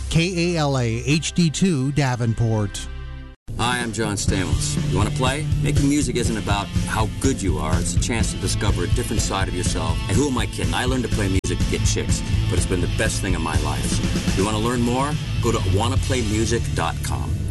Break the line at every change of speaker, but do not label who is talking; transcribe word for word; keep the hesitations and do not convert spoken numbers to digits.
K A L A H D two Davenport.
Hi, I'm John Stamos. You want to play? Making music isn't about how good you are. It's a chance to discover a different side of yourself. And who am I kidding? I learned to play music to get chicks, but it's been the best thing in my life. You want to learn more? Go to wanna play music dot com.